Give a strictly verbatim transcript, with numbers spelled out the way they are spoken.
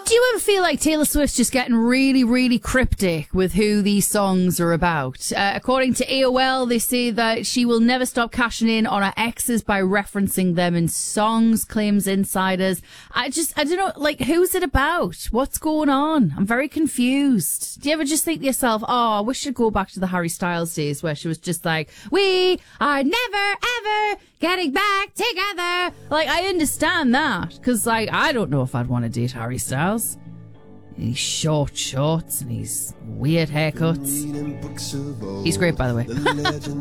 Do you ever feel like Taylor Swift's just getting really, really cryptic with who these songs are about? Uh, according to A O L, they say that she will never stop cashing in on her exes by referencing them in songs, claims insiders. I just, I don't know, like, who's it about? What's going on? I'm very confused. Do you ever just think to yourself, oh, I wish I'd go back to the Harry Styles days where she was just like, we are never, ever getting back together. Like, I understand that, because, like, I don't know if I'd want to date Harry Styles. He's short shorts and he's weird haircuts. He's great, by the way.